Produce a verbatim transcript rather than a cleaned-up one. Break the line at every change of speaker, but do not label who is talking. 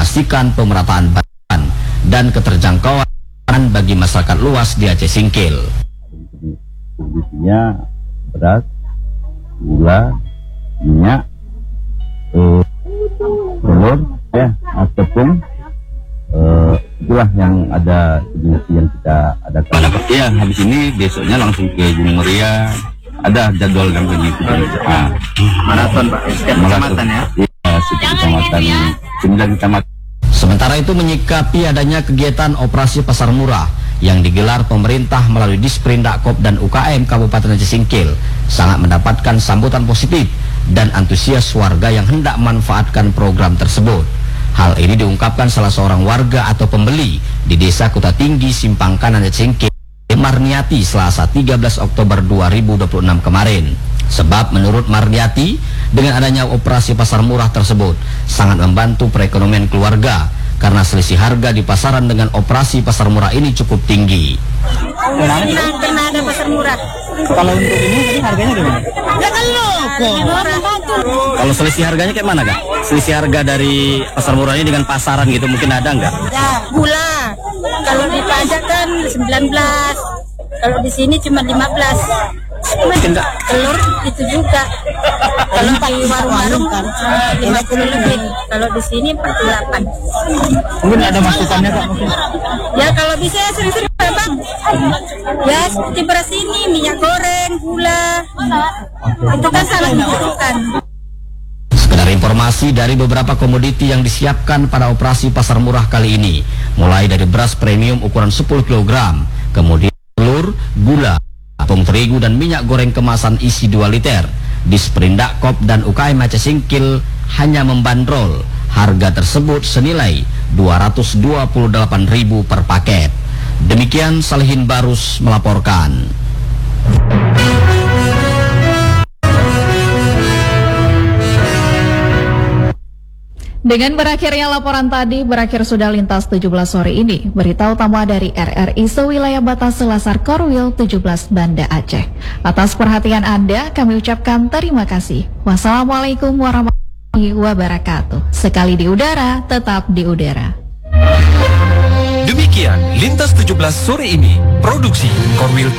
memastikan pemerataan bahan dan keterjangkauan bagi masyarakat luas di Aceh Singkil.
Kondisinya beras, gula, minyak, eh, telur, ya, tepung, eh, itulah yang ada yang kita adakan. Ya, habis ini besoknya langsung ke Gunung Muria. Ada jadwal dan begitu. Nah,
maraton Pak, setiap kecamatan ya?
Iya, setiap kecamatan, sembilan kecamatan.
Sementara itu menyikapi adanya kegiatan operasi pasar murah yang digelar pemerintah melalui Disprindakop dan U K M Kabupaten Aceh Singkil sangat mendapatkan sambutan positif dan antusias warga yang hendak memanfaatkan program tersebut. Hal ini diungkapkan salah seorang warga atau pembeli di Desa Kuta Tinggi, Simpang Kanan, Aceh Singkil, Marniati, Selasa tiga belas Oktober dua ribu dua puluh enam kemarin. Sebab menurut Marniati, dengan adanya operasi pasar murah tersebut sangat membantu perekonomian keluarga karena selisih harga di pasaran dengan operasi pasar murah ini cukup tinggi.
Karena ada pasar murah.
Kalau untuk ini tadi harganya gimana?
Ya kan loko.
Kalau selisih harganya kayak mana Kak? Selisih harga dari pasar murah ini dengan pasaran gitu mungkin ada nggak?
Ya, gula. Kalau di pajak kan sembilan belas. Kalau di sini cuma lima belas.
Mungkin nggak?
Telur itu juga. Kalau di warung-warung kan lima puluh lebih. Kalau di sini empat puluh delapan.
Mungkin ada masukannya Kak mungkin?
Ya kalau bisa sering-sering Pak. Ya seperti beras ini, minyak goreng, gula. Itu kan sangat dibutuhkan.
Sekedar informasi dari beberapa komoditi yang disiapkan pada operasi pasar murah kali ini, mulai dari beras premium ukuran sepuluh kilogram, kemudian telur, gula, tepung terigu dan minyak goreng kemasan isi dua liter. Disprindakop dan U K M Aceh Singkil hanya membandrol harga tersebut senilai dua ratus dua puluh delapan ribu per paket. Demikian Salihin Barus melaporkan.
Dengan berakhirnya laporan tadi, berakhir sudah lintas tujuh belas sore ini. Berita utama dari R R I sewilayah batas Selasar Korwil tujuh belas Banda Aceh. Atas perhatian Anda, kami ucapkan terima kasih. Wassalamualaikum warahmatullahi wabarakatuh. Sekali di udara, tetap di udara.
Demikian Lintas tujuh belas sore ini, produksi Korwil